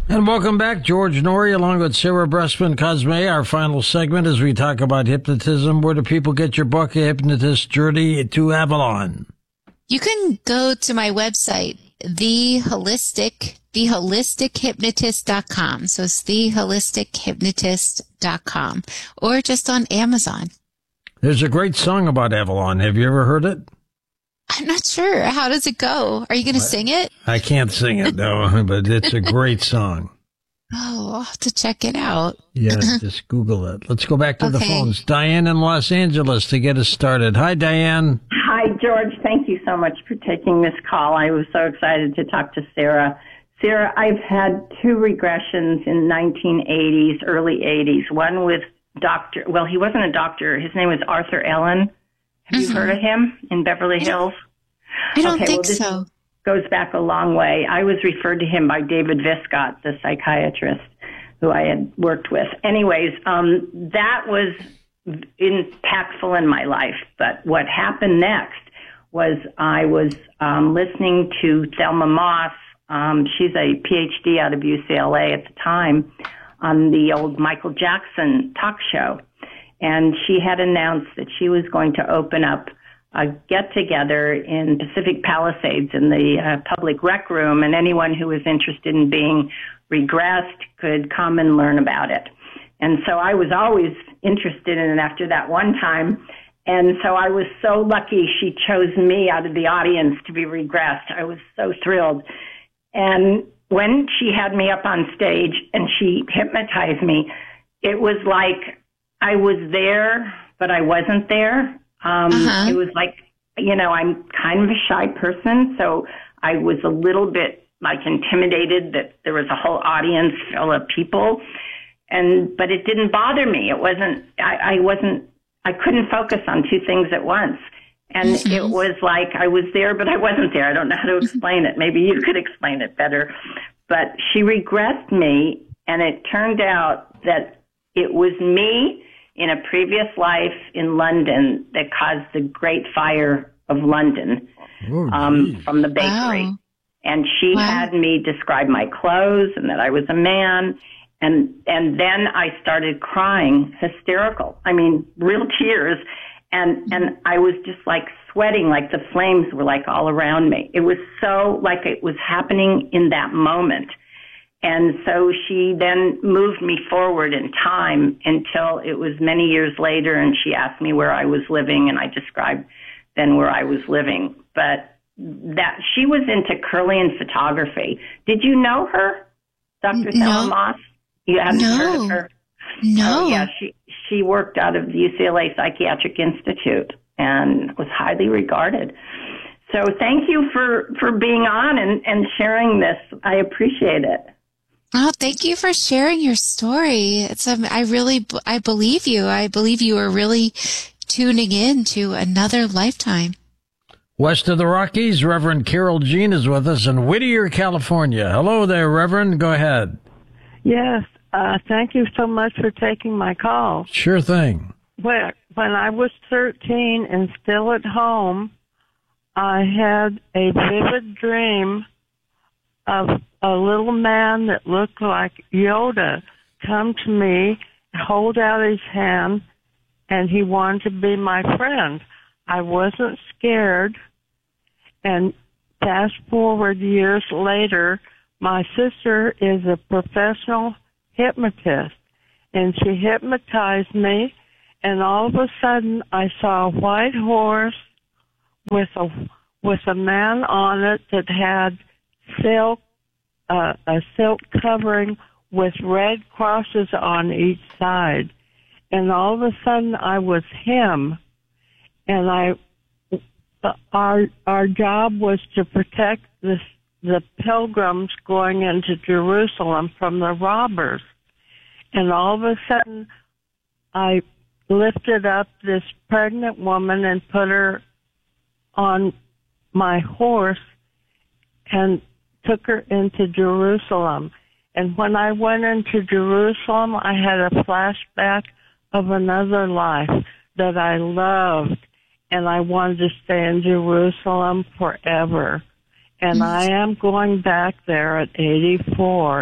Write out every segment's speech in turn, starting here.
And welcome back, George Noory, along with Sarah Bressman Cosme. Our final segment as we talk about hypnotism. Where do people get your book, A Hypnotist Journey to Avalon? You can go to my website, theholistichuhypnotist.com. So it's theholistichuhypnotist.com, or just on Amazon. There's a great song about Avalon. Have you ever heard it? I'm not sure. How does it go? Are you going to sing it? I can't sing it, no, but it's a great song. Oh, I'll have to check it out. Yeah, just Google it. Let's go back to the phones. Diane in Los Angeles to get us started. Hi, Diane. Hi, George. Thank you so much for taking this call. I was so excited to talk to Sarah. Sarah, I've had 2 regressions in 1980s, early 80s. One with he wasn't a doctor. His name was Arthur Ellen. Have you heard of him in Beverly Hills? I don't think so. Goes back a long way. I was referred to him by David Viscott, the psychiatrist who I had worked with. Anyways, that was impactful in my life. But what happened next was I was listening to Thelma Moss. She's a PhD out of UCLA at the time, on the old Michael Jackson talk show. And she had announced that she was going to open up a get-together in Pacific Palisades in the public rec room, and anyone who was interested in being regressed could come and learn about it. And so I was always interested in it after that one time. And so I was so lucky she chose me out of the audience to be regressed. I was so thrilled. And when she had me up on stage and she hypnotized me, it was like I was there, but I wasn't there. It was like, I'm kind of a shy person, so I was a little bit intimidated that there was a whole audience full of people, but it didn't bother me. It wasn't, I couldn't focus on 2 things at once. And it was like I was there, but I wasn't there. I don't know how to explain it. Maybe you could explain it better. But she regressed me, and it turned out that it was me in a previous life in London that caused the Great Fire of London from the bakery. Wow. And she had me describe my clothes and that I was a man. And then I started crying, hysterical. I mean, real tears. And I was just sweating, the flames were all around me. It was so it was happening in that moment. And so she then moved me forward in time until it was many years later, and she asked me where I was living, and I described then where I was living. But that she was into Kirlian photography. Did you know her, Dr. Thelma Moss? You haven't heard of her? No. Oh, yeah, she worked out of the UCLA Psychiatric Institute and was highly regarded. So thank you for being on and sharing this. I appreciate it. Oh, thank you for sharing your story. I believe you. I believe you are really tuning in to another lifetime. West of the Rockies, Reverend Carol Jean is with us in Whittier, California. Hello there, Reverend. Go ahead. Yes. Thank you so much for taking my call. Sure thing. When I was 13 and still at home, I had a vivid dream of a little man that looked like Yoda come to me, hold out his hand, and he wanted to be my friend. I wasn't scared. And fast forward years later, my sister is a professional hypnotist, and she hypnotized me, and all of a sudden I saw a white horse with a man on it that had a silk covering with red crosses on each side. And all of a sudden I was him, and our job was to protect the pilgrims going into Jerusalem from the robbers. And all of a sudden I lifted up this pregnant woman and put her on my horse and took her into Jerusalem. And when I went into Jerusalem, I had a flashback of another life that I loved, and I wanted to stay in Jerusalem forever. And I am going back there at 84,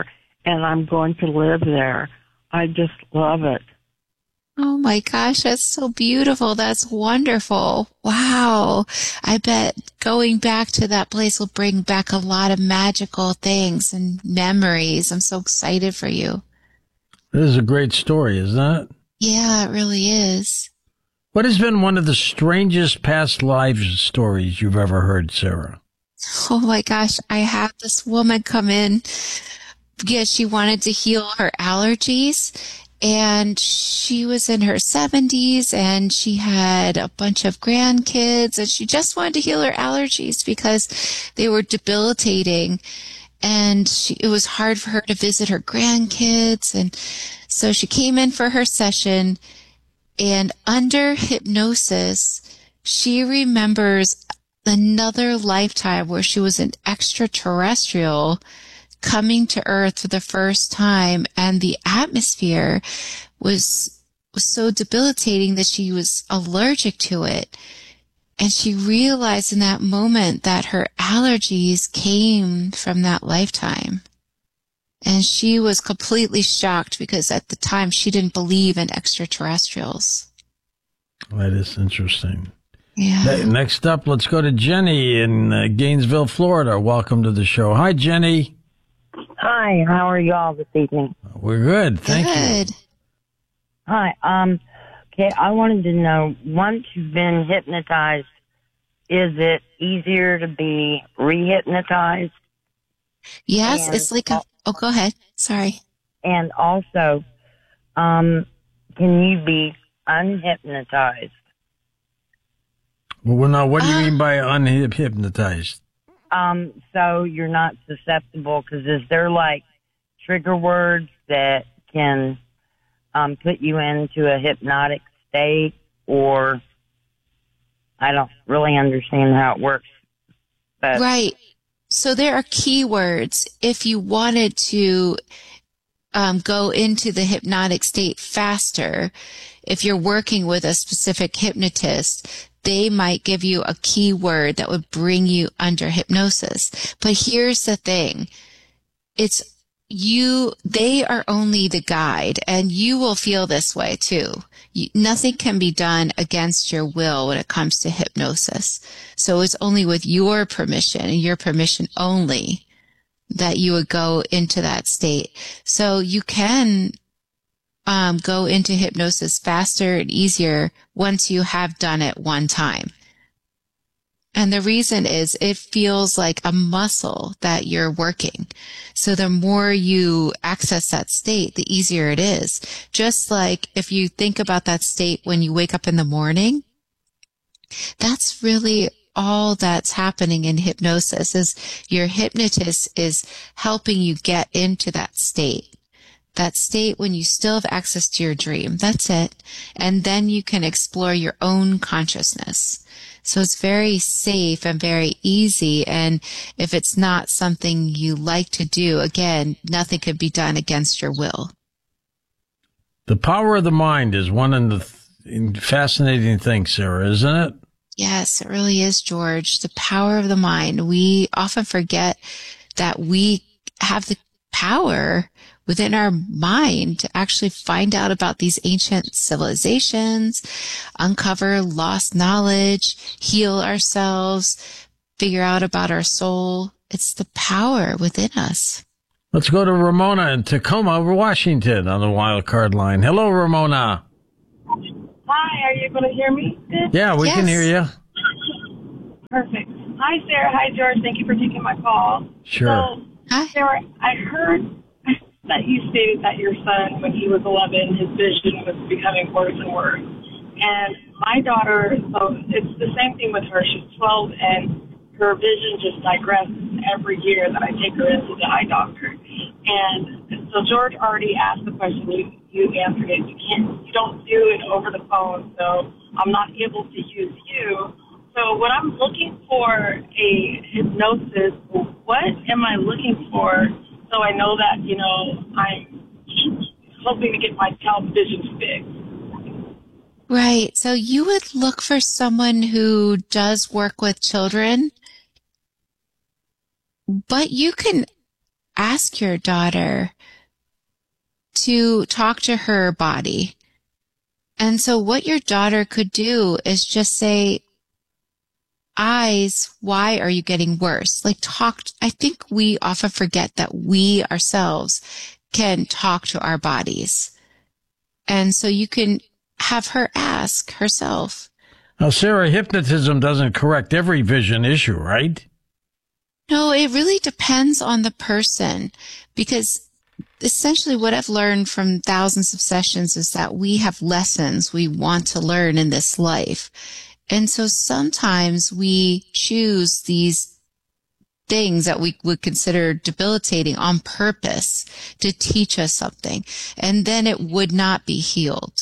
and I'm going to live there. I just love it. Oh my gosh, that's so beautiful. That's wonderful. Wow. I bet going back to that place will bring back a lot of magical things and memories. I'm so excited for you. This is a great story, isn't it? Yeah, it really is. What has been one of the strangest past life stories you've ever heard, Sarah? Oh my gosh, I had this woman come in because she wanted to heal her allergies. And she was in her 70s and she had a bunch of grandkids and she just wanted to heal her allergies because they were debilitating. And it was hard for her to visit her grandkids. And so she came in for her session, and under hypnosis, she remembers another lifetime where she was an extraterrestrial coming to Earth for the first time, and the atmosphere was so debilitating that she was allergic to it. And she realized in that moment that her allergies came from that lifetime. And she was completely shocked because at the time she didn't believe in extraterrestrials. That is interesting. Yeah. Next up, let's go to Jenny in Gainesville, Florida. Welcome to the show. Hi, Jenny. Hi, how are y'all this evening? We're good. Thank Good. you. Hi, okay, I wanted to know, once you've been hypnotized, is it easier to be re-hypnotized? Yes, And it's like go ahead. Sorry. And also, can you be unhypnotized? Well, now, what do you mean by unhypnotized? So you're not susceptible, because is there like trigger words that can put you into a hypnotic state, or I don't really understand how it works. But Right. So there are keywords if you wanted to go into the hypnotic state faster. If you're working with a specific hypnotist, they might give you a keyword that would bring you under hypnosis. But here's the thing. They are only the guide, and you will feel this way too. Nothing can be done against your will when it comes to hypnosis. So it's only with your permission and your permission only that you would go into that state. So you can go into hypnosis faster and easier once you have done it one time. And the reason is it feels like a muscle that you're working. So the more you access that state, the easier it is. Just like if you think about that state when you wake up in the morning, that's really all that's happening in hypnosis is your hypnotist is helping you get into that state. That state when you still have access to your dream. That's it. And then you can explore your own consciousness. So it's very safe and very easy. And if it's not something you like to do, again, nothing could be done against your will. The power of the mind is one of the fascinating things, Sarah, isn't it? Yes, it really is, George. The power of the mind. We often forget that we have the power within our mind to actually find out about these ancient civilizations, uncover lost knowledge, heal ourselves, figure out about our soul. It's the power within us. Let's go to Ramona in Tacoma, Washington on the wild card line. Hello, Ramona. Hi, are you going to hear me? Yeah, we can hear you. Perfect. Hi, Sarah. Hi, George. Thank you for taking my call. Sure. So, Hi. Sarah, I heard that you stated that your son, when he was 11, his vision was becoming worse and worse. And my daughter, so it's the same thing with her. She's 12, and her vision just digresses every year that I take her into the eye doctor. And so George already asked the question. You answered it. You don't do it over the phone, so I'm not able to use you. So when I'm looking for a hypnosis, what am I looking for so I know that, I'm hoping to get my child's vision fixed? Right. So you would look for someone who does work with children, but you can ask your daughter to talk to her body. And so what your daughter could do is just say, eyes, why are you getting worse? Like I think we often forget that we ourselves can talk to our bodies. And so you can have her ask herself. Now, Sarah, hypnotism doesn't correct every vision issue, right? No, it really depends on the person, because essentially what I've learned from thousands of sessions is that we have lessons we want to learn in this life. And so sometimes we choose these things that we would consider debilitating on purpose to teach us something, and then it would not be healed.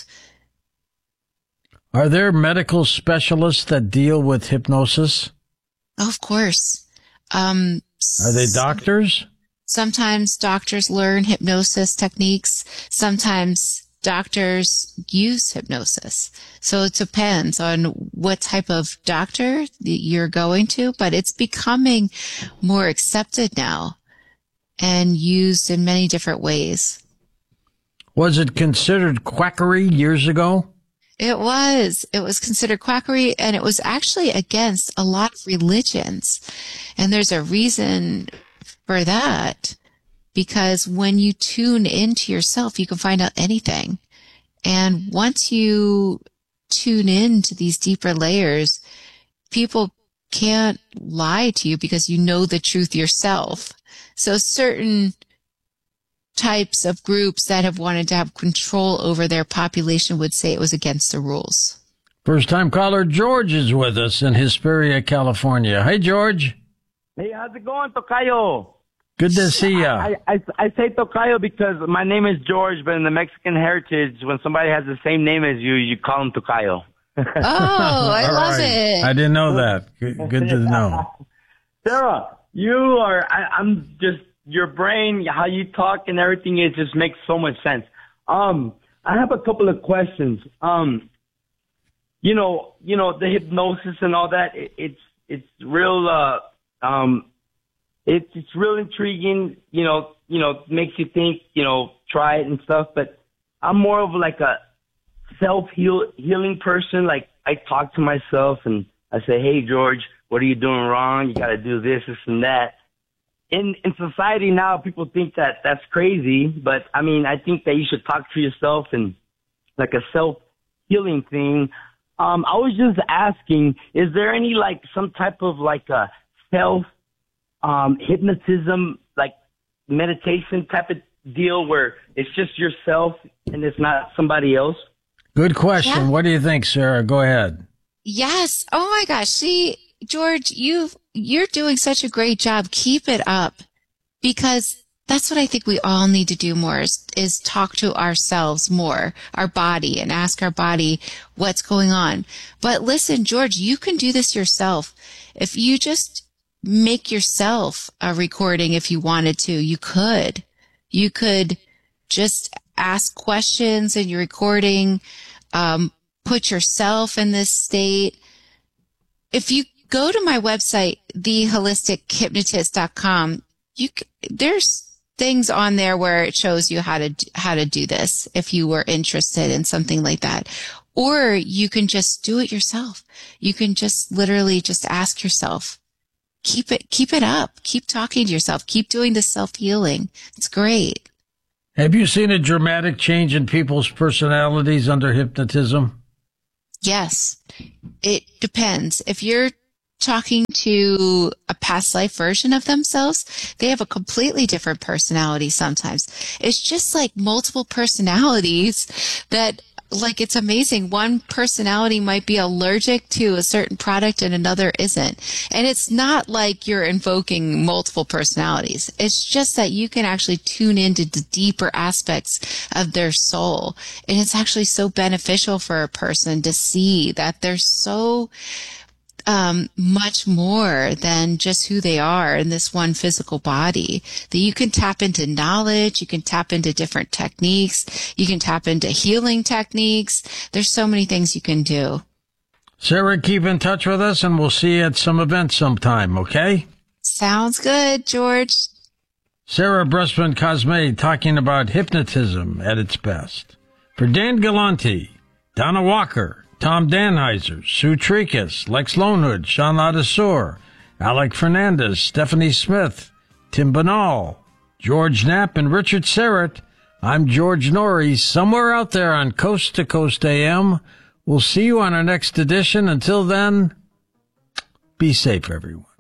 Are there medical specialists that deal with hypnosis? Oh, of course. Are they doctors? Sometimes doctors learn hypnosis techniques. Sometimes doctors use hypnosis. So it depends on what type of doctor you're going to, but it's becoming more accepted now and used in many different ways. Was it considered quackery years ago? It was. It was considered quackery, and it was actually against a lot of religions. And there's a reason for that, because when you tune into yourself, you can find out anything. And once you tune into these deeper layers, people can't lie to you because you know the truth yourself. So certain types of groups that have wanted to have control over their population would say it was against the rules. First time caller George is with us in Hesperia, California. Hey, George. Hey, how's it going, Tocayo? Good to see ya. I say Tocayo because my name is George, but in the Mexican heritage, when somebody has the same name as you, you call him Tocayo. Oh, I love it. I didn't know that. Good to know. Sarah, I'm just, your brain, how you talk and everything, it just makes so much sense. I have a couple of questions. You know, the hypnosis and all that, it's real, it's real intriguing, you know, makes you think, try it and stuff, but I'm more of like a self-healing person. Like, I talk to myself and I say, hey, George, what are you doing wrong? You got to do this and that. In society now, people think that that's crazy, but I mean, I think that you should talk to yourself and like a self-healing thing. I was just asking, is there any like some type of like a hypnotism, like meditation type of deal where it's just yourself and it's not somebody else? Good question. Yeah. What do you think, Sarah? Go ahead. Yes. Oh my gosh. See, George, you're doing such a great job. Keep it up, because that's what I think we all need to do more is talk to ourselves more, our body, and ask our body what's going on. But listen, George, you can do this yourself. If you just make yourself a recording, if you wanted to, you could just ask questions in your recording, put yourself in this state. If you go to my website, theholistichuhypnotist.com, there's things on there where it shows you how to do this if you were interested in something like that. Or you can just do it yourself. You can just literally just ask yourself. Keep it up. Keep talking to yourself. Keep doing the self-healing. It's great. Have you seen a dramatic change in people's personalities under hypnotism? Yes. It depends. If you're talking to a past life version of themselves, they have a completely different personality sometimes. It's just like multiple personalities that, like, it's amazing. One personality might be allergic to a certain product and another isn't. And it's not like you're invoking multiple personalities. It's just that you can actually tune into the deeper aspects of their soul. And it's actually so beneficial for a person to see that they're so much more than just who they are in this one physical body, that you can tap into knowledge, you can tap into different techniques, you can tap into healing techniques. There's so many things you can do. Sarah, keep in touch with us and we'll see you at some event sometime, okay? Sounds good, George. Sarah Bressman Cosme talking about hypnotism at its best. For Dan Galante, Donna Walker, Tom Danheiser, Sue Tricus, Lex Lonehood, Sean Ladesseur, Alec Fernandez, Stephanie Smith, Tim Banal, George Knapp, and Richard Serrett, I'm George Norrie, somewhere out there on Coast to Coast AM. We'll see you on our next edition. Until then, be safe, everyone.